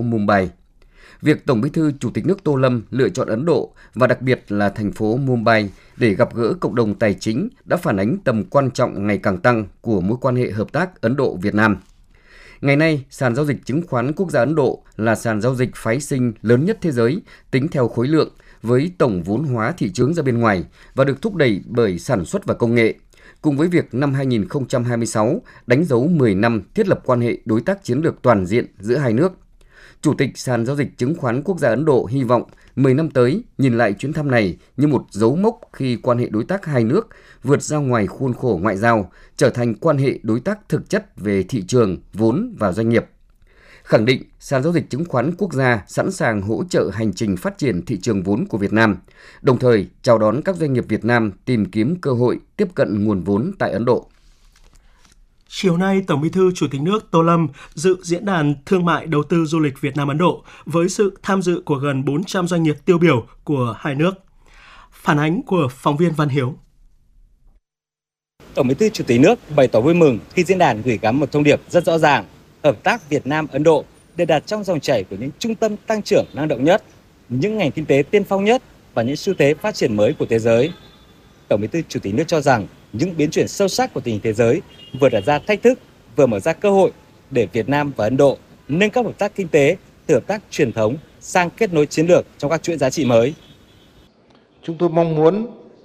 Mumbai. Việc Tổng Bí thư Chủ tịch nước Tô Lâm lựa chọn Ấn Độ và đặc biệt là thành phố Mumbai để gặp gỡ cộng đồng tài chính đã phản ánh tầm quan trọng ngày càng tăng của mối quan hệ hợp tác Ấn Độ-Việt Nam. Ngày nay, sàn giao dịch chứng khoán quốc gia Ấn Độ là sàn giao dịch phái sinh lớn nhất thế giới tính theo khối lượng với tổng vốn hóa thị trường ra bên ngoài và được thúc đẩy bởi sản xuất và công nghệ. Cùng với việc năm 2026 đánh dấu 10 năm thiết lập quan hệ đối tác chiến lược toàn diện giữa hai nước. Chủ tịch sàn giao dịch chứng khoán quốc gia Ấn Độ hy vọng 10 năm tới nhìn lại chuyến thăm này như một dấu mốc khi quan hệ đối tác hai nước vượt ra ngoài khuôn khổ ngoại giao, trở thành quan hệ đối tác thực chất về thị trường, vốn và doanh nghiệp. Khẳng định sàn giao dịch chứng khoán quốc gia sẵn sàng hỗ trợ hành trình phát triển thị trường vốn của Việt Nam, đồng thời chào đón các doanh nghiệp Việt Nam tìm kiếm cơ hội tiếp cận nguồn vốn tại Ấn Độ. Chiều nay, Tổng Bí thư Chủ tịch nước Tô Lâm dự Diễn đàn Thương mại Đầu tư Du lịch Việt Nam-Ấn Độ với sự tham dự của gần 400 doanh nghiệp tiêu biểu của hai nước. Phản ánh của phóng viên Văn Hiếu. Tổng Bí thư Chủ tịch nước bày tỏ vui mừng khi diễn đàn gửi gắm một thông điệp rất rõ ràng: hợp tác Việt Nam-Ấn Độ để đặt trong dòng chảy của những trung tâm tăng trưởng năng động nhất, những ngành kinh tế tiên phong nhất và những xu thế phát triển mới của thế giới. Tổng Bí thư Chủ tịch nước cho rằng những biến chuyển sâu sắc của tình hình thế giới vừa đặt ra thách thức, vừa mở ra cơ hội để Việt Nam và Ấn Độ nâng cấp hợp tác kinh tế từ hợp tác truyền thống sang kết nối chiến lược trong các chuỗi giá trị mới. Chúng tôi mong muốn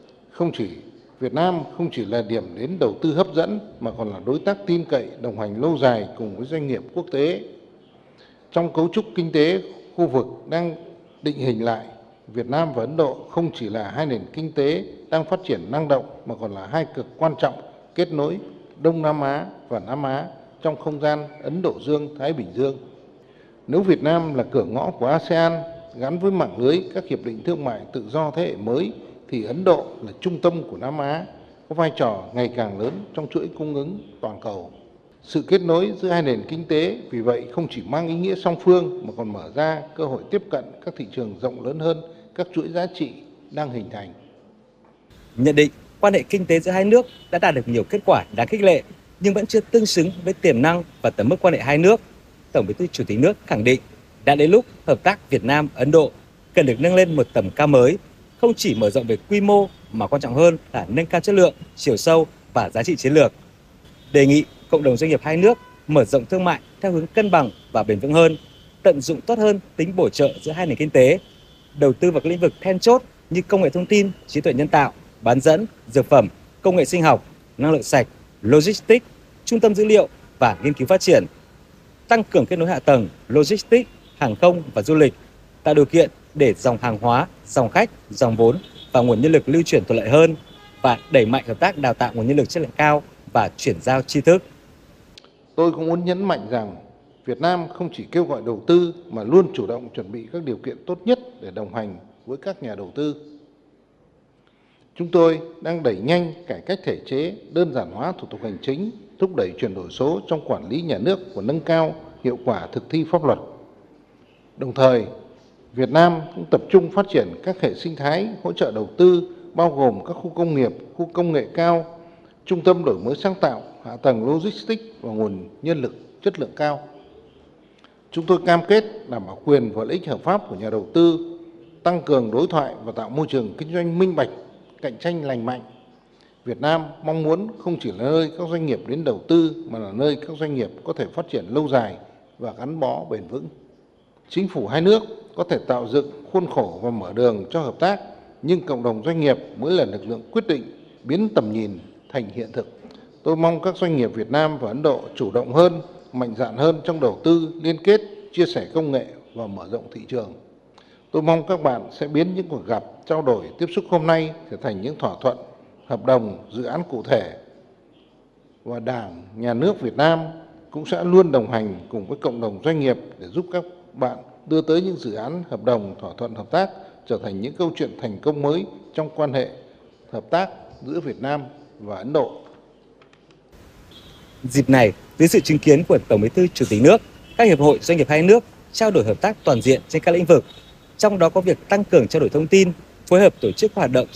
Việt Nam không chỉ là điểm đến đầu tư hấp dẫn mà còn là đối tác tin cậy, đồng hành lâu dài cùng với doanh nghiệp quốc tế. Trong cấu trúc kinh tế khu vực đang định hình lại, Việt Nam và Ấn Độ không chỉ là hai nền kinh tế đang phát triển năng động mà còn là hai cực quan trọng kết nối Đông Nam Á và Nam Á trong không gian Ấn Độ Dương-Thái Bình Dương. Nếu Việt Nam là cửa ngõ của ASEAN gắn với mạng lưới các hiệp định thương mại tự do thế hệ mới, thì Ấn Độ là trung tâm của Nam Á, có vai trò ngày càng lớn trong chuỗi cung ứng toàn cầu. Sự kết nối giữa hai nền kinh tế vì vậy không chỉ mang ý nghĩa song phương mà còn mở ra cơ hội tiếp cận các thị trường rộng lớn hơn, các chuỗi giá trị đang hình thành. Nhận định quan hệ kinh tế giữa hai nước đã đạt được nhiều kết quả đáng khích lệ nhưng vẫn chưa tương xứng với tiềm năng và tầm mức quan hệ hai nước. Tổng Bí thư Chủ tịch nước khẳng định đã đến lúc hợp tác Việt Nam Ấn Độ cần được nâng lên một tầm cao mới, không chỉ mở rộng về quy mô mà quan trọng hơn là nâng cao chất lượng, chiều sâu và giá trị chiến lược. Đề nghị cộng đồng doanh nghiệp hai nước mở rộng thương mại theo hướng cân bằng và bền vững hơn, tận dụng tốt hơn tính bổ trợ giữa hai nền kinh tế, đầu tư vào các lĩnh vực then chốt như công nghệ thông tin, trí tuệ nhân tạo, bán dẫn, dược phẩm, công nghệ sinh học, năng lượng sạch, logistics, trung tâm dữ liệu và nghiên cứu phát triển, tăng cường kết nối hạ tầng, logistics, hàng không và du lịch, tạo điều kiện để dòng hàng hóa, dòng khách, dòng vốn và nguồn nhân lực lưu chuyển thuận lợi hơn và đẩy mạnh hợp tác đào tạo nguồn nhân lực chất lượng cao và chuyển giao tri thức. Tôi cũng muốn nhấn mạnh rằng Việt Nam không chỉ kêu gọi đầu tư mà luôn chủ động chuẩn bị các điều kiện tốt nhất để đồng hành với các nhà đầu tư. Chúng tôi đang đẩy nhanh cải cách thể chế, đơn giản hóa thủ tục hành chính, thúc đẩy chuyển đổi số trong quản lý nhà nước và nâng cao hiệu quả thực thi pháp luật. Đồng thời, Việt Nam cũng tập trung phát triển các hệ sinh thái hỗ trợ đầu tư bao gồm các khu công nghiệp, khu công nghệ cao, trung tâm đổi mới sáng tạo, hạ tầng logistics và nguồn nhân lực chất lượng cao. Chúng tôi cam kết đảm bảo quyền và lợi ích hợp pháp của nhà đầu tư, tăng cường đối thoại và tạo môi trường kinh doanh minh bạch, cạnh tranh lành mạnh. Việt Nam mong muốn không chỉ là nơi các doanh nghiệp đến đầu tư mà là nơi các doanh nghiệp có thể phát triển lâu dài và gắn bó bền vững. Chính phủ hai nước có thể tạo dựng khuôn khổ và mở đường cho hợp tác, nhưng cộng đồng doanh nghiệp mới là lực lượng quyết định biến tầm nhìn thành hiện thực. Tôi mong các doanh nghiệp Việt Nam và Ấn Độ chủ động hơn, mạnh dạn hơn trong đầu tư, liên kết, chia sẻ công nghệ và mở rộng thị trường. Tôi mong các bạn sẽ biến những cuộc gặp, trao đổi, tiếp xúc hôm nay trở thành những thỏa thuận, hợp đồng, dự án cụ thể. Và Đảng, Nhà nước Việt Nam cũng sẽ luôn đồng hành cùng với cộng đồng doanh nghiệp để giúp các bạn đưa tới những dự án, hợp đồng, thỏa thuận hợp tác trở thành những câu chuyện thành công mới trong quan hệ hợp tác giữa Việt Nam và Ấn Độ. Dịp này, dưới sự chứng kiến của Tổng Bí thư Chủ tịch nước, các hiệp hội doanh nghiệp hai nước trao đổi hợp tác toàn diện trên các lĩnh vực, trong đó có việc tăng cường trao đổi thông tin, phối hợp tổ chức hoạt động